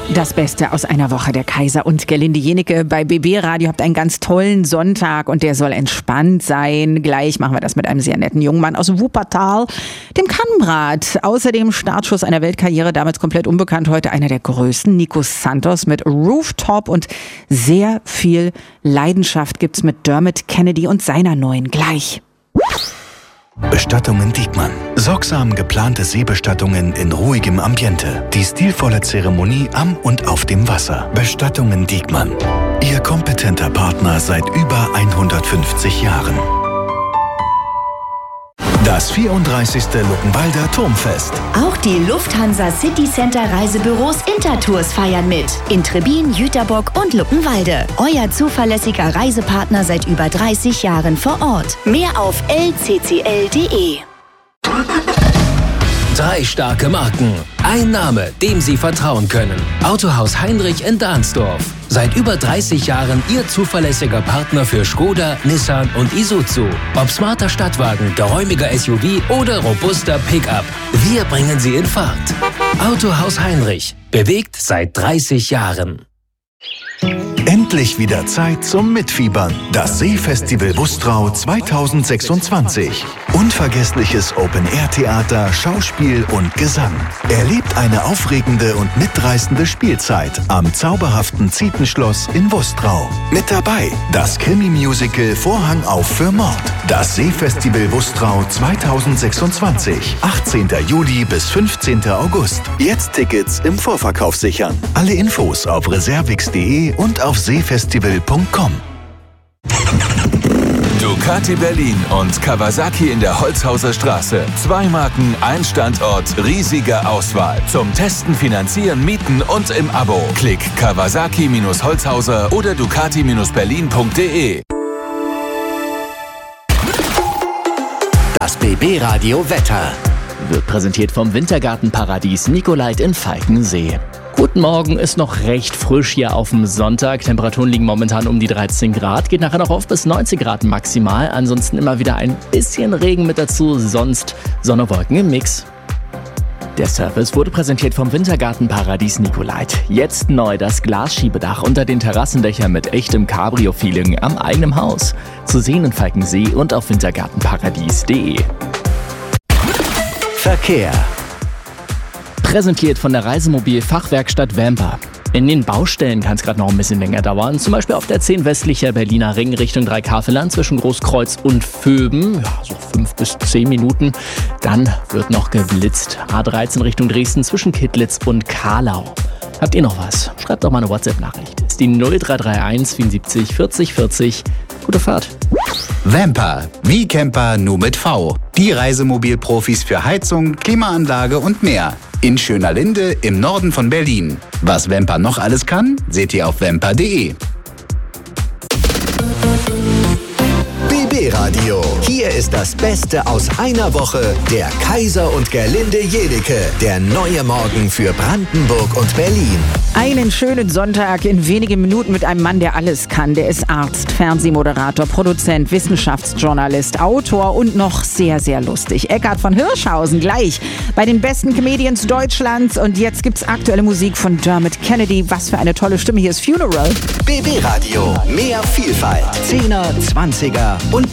Das Beste aus einer Woche, der Kaiser und Gerlinde Jennecke bei BB Radio. Habt einen ganz tollen Sonntag und der soll entspannt sein. Gleich machen wir das mit einem sehr netten jungen Mann aus Wuppertal, dem Kamrat. Außerdem Startschuss einer Weltkarriere, damals komplett unbekannt, heute einer der größten, Nico Santos mit Rooftop, und sehr viel Leidenschaft gibt's mit Dermot Kennedy und seiner neuen. Gleich. Bestattungen Diekmann. Sorgsam geplante Seebestattungen in ruhigem Ambiente. Die stilvolle Zeremonie am und auf dem Wasser. Bestattungen Diekmann. Ihr kompetenter Partner seit über 150 Jahren. Das 34. Luckenwalder Turmfest. Auch die Lufthansa City Center Reisebüros Intertours feiern mit. In Trebin, Jüterbock und Luckenwalde. Euer zuverlässiger Reisepartner seit über 30 Jahren vor Ort. Mehr auf lccl.de. 3 starke Marken. Ein Name, dem Sie vertrauen können. Autohaus Heinrich in Dahnsdorf. Seit über 30 Jahren Ihr zuverlässiger Partner für Skoda, Nissan und Isuzu. Ob smarter Stadtwagen, geräumiger SUV oder robuster Pickup. Wir bringen Sie in Fahrt. Autohaus Heinrich. Bewegt seit 30 Jahren. Endlich wieder Zeit zum Mitfiebern. Das Seefestival Wustrau 2026. Unvergessliches Open-Air-Theater, Schauspiel und Gesang. Erlebt eine aufregende und mitreißende Spielzeit am zauberhaften Zietenschloss in Wustrau. Mit dabei das Krimi-Musical Vorhang auf für Mord. Das Seefestival Wustrau 2026. 18. Juli bis 15. August. Jetzt Tickets im Vorverkauf sichern. Alle Infos auf reservix.de und auf seefestival.com. Ducati Berlin und Kawasaki in der Holzhauser Straße. 2 Marken, ein Standort, riesige Auswahl. Zum Testen, Finanzieren, Mieten und im Abo. Klick Kawasaki-Holzhauser oder Ducati-Berlin.de. Das BB Radio Wetter wird präsentiert vom Wintergartenparadies Nicolait in Falkensee. Guten Morgen, ist noch recht frisch hier auf dem Sonntag. Temperaturen liegen momentan um die 13 Grad. Geht nachher noch auf bis 19 Grad maximal. Ansonsten immer wieder ein bisschen Regen mit dazu. Sonst Sonne, Wolken im Mix. Der Service wurde präsentiert vom Wintergartenparadies Nicolait. Jetzt neu das Glasschiebedach unter den Terrassendächern mit echtem Cabrio-Feeling am eigenen Haus. Zu sehen in Falkensee und auf wintergartenparadies.de. Verkehr. Präsentiert von der Reisemobil-Fachwerkstatt Vamper. In den Baustellen kann es gerade noch ein bisschen länger dauern. Zum Beispiel auf der 10 westlicher Berliner Ring Richtung Dreikaveland zwischen Großkreuz und Vöben. Ja, so 5 bis 10 Minuten. Dann wird noch geblitzt. A13 Richtung Dresden zwischen Kittlitz und Kahlau. Habt ihr noch was? Schreibt doch mal eine WhatsApp-Nachricht. Ist die 0331 74 40 40. Gute Fahrt. Vamper, wie Camper nur mit V. Die Reisemobilprofis für Heizung, Klimaanlage und mehr. In Schönerlinde im Norden von Berlin. Was Vamper noch alles kann, seht ihr auf vamper.de. BB Radio. Hier ist das Beste aus einer Woche. Der Kaiser und Gerlinde Jennecke. Der neue Morgen für Brandenburg und Berlin. Einen schönen Sonntag in wenigen Minuten mit einem Mann, der alles kann. Der ist Arzt, Fernsehmoderator, Produzent, Wissenschaftsjournalist, Autor und noch sehr, sehr lustig. Eckhard von Hirschhausen gleich bei den besten Comedians Deutschlands. Und jetzt gibt's aktuelle Musik von Dermot Kennedy. Was für eine tolle Stimme. Hier ist Funeral. BB Radio. Mehr Vielfalt. 10er, 20er und